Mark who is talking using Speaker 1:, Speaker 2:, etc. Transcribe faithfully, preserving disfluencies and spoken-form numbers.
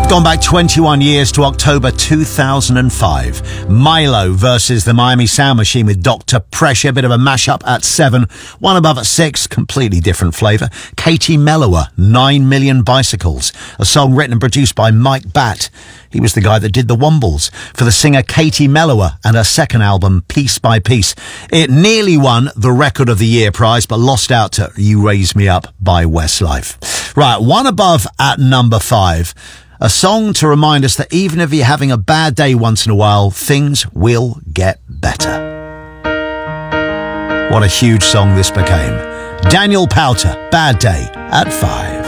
Speaker 1: Gone back twenty-one years to October two thousand five. Milo versus the Miami Sound Machine with Doctor Pressure. Bit of a mashup at seven. One above at six. Completely different flavour. Katie Mellower, Nine Million Bicycles. A song written and produced by Mike Batt. He was the guy that did the Wombles for the singer Katie Mellower and her second album, Piece by Piece. It nearly won the Record of the Year prize, but lost out to You Raise Me Up by Westlife. Right, one above at number five. A song to remind us that even if you're having a bad day once in a while, things will get better. What a huge song this became. Daniel Powter, Bad Day, at five.